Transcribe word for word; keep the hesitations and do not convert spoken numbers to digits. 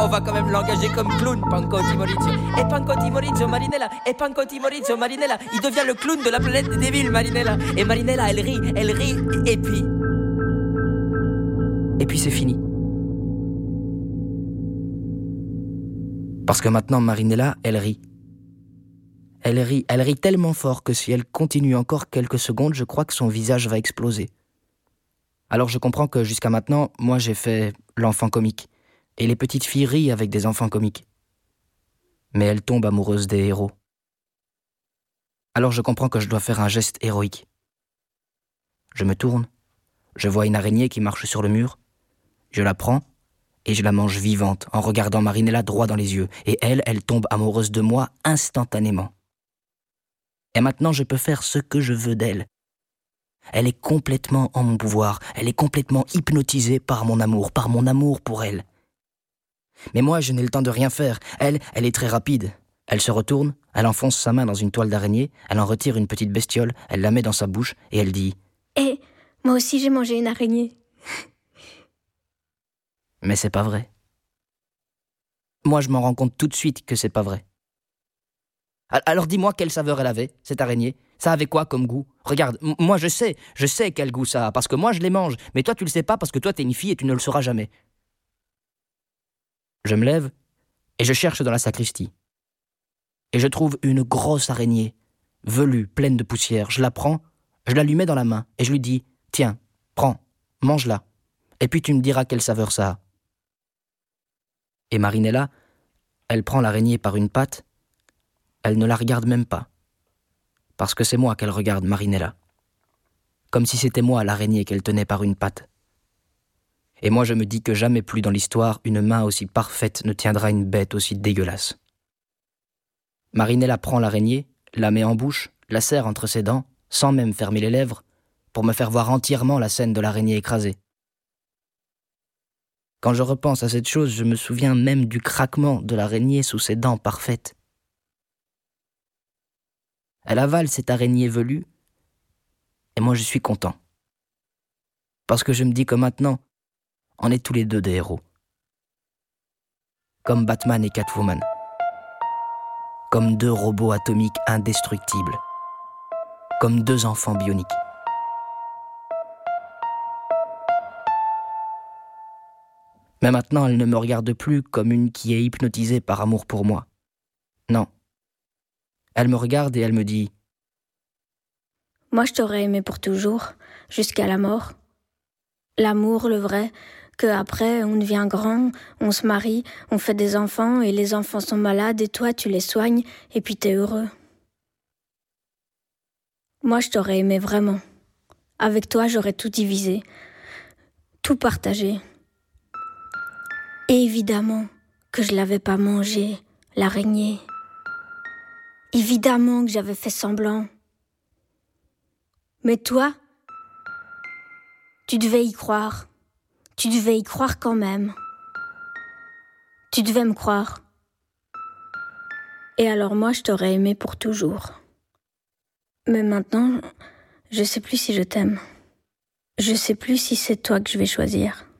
On va quand même l'engager comme clown, Panco Timorizio. Et Panco Timorizio, Marinella. Et Panco Timorizio, Marinella. Il devient le clown de la planète des débiles, Marinella. Et Marinella, elle rit, elle rit. Et puis... Et puis c'est fini. Parce que maintenant, Marinella, elle rit. Elle rit, elle rit tellement fort que si elle continue encore quelques secondes, je crois que son visage va exploser. Alors je comprends que jusqu'à maintenant, moi j'ai fait l'enfant comique. Et les petites filles rient avec des enfants comiques. Mais elles tombent amoureuses des héros. Alors je comprends que je dois faire un geste héroïque. Je me tourne, je vois une araignée qui marche sur le mur, je la prends et je la mange vivante en regardant Marinella droit dans les yeux. Et elle, elle tombe amoureuse de moi instantanément. Et maintenant je peux faire ce que je veux d'elle. Elle est complètement en mon pouvoir, elle est complètement hypnotisée par mon amour, par mon amour pour elle. Mais moi, je n'ai le temps de rien faire. Elle, elle est très rapide. Elle se retourne, elle enfonce sa main dans une toile d'araignée, elle en retire une petite bestiole, elle la met dans sa bouche et elle dit « Hé, hey, moi aussi j'ai mangé une araignée. » Mais c'est pas vrai. Moi, je m'en rends compte tout de suite que c'est pas vrai. Alors dis-moi quelle saveur elle avait, cette araignée. Ça avait quoi comme goût? Regarde, m- moi je sais, je sais quel goût ça a, parce que moi je les mange. Mais toi tu le sais pas parce que toi t'es une fille et tu ne le sauras jamais. Je me lève et je cherche dans la sacristie. Et je trouve une grosse araignée, velue, pleine de poussière. Je la prends, je la lui mets dans la main et je lui dis « Tiens, prends, mange-la. Et puis tu me diras quelle saveur ça a. » Et Marinella, elle prend l'araignée par une patte, elle ne la regarde même pas. Parce que c'est moi qu'elle regarde, Marinella. Comme si c'était moi l'araignée qu'elle tenait par une patte. Et moi je me dis que jamais plus dans l'histoire une main aussi parfaite ne tiendra une bête aussi dégueulasse. Marinella prend l'araignée, la met en bouche, la serre entre ses dents, sans même fermer les lèvres, pour me faire voir entièrement la scène de l'araignée écrasée. Quand je repense à cette chose, je me souviens même du craquement de l'araignée sous ses dents parfaites. Elle avale cette araignée velue, et moi je suis content. Parce que je me dis que maintenant, on est tous les deux des héros. Comme Batman et Catwoman. Comme deux robots atomiques indestructibles. Comme deux enfants bioniques. Mais maintenant, elle ne me regarde plus comme une qui est hypnotisée par amour pour moi. Non. Elle me regarde et elle me dit « Moi, je t'aurais aimé pour toujours, jusqu'à la mort. L'amour, le vrai, qu'après, on devient grand, on se marie, on fait des enfants, et les enfants sont malades, et toi, tu les soignes, et puis t'es heureux. Moi, je t'aurais aimé vraiment. Avec toi, j'aurais tout divisé, tout partagé. Et évidemment que je l'avais pas mangé, l'araignée. Évidemment que j'avais fait semblant. Mais toi, tu devais y croire. Tu devais y croire quand même. Tu devais me croire. Et alors moi, je t'aurais aimé pour toujours. Mais maintenant, je sais plus si je t'aime. Je sais plus si c'est toi que je vais choisir.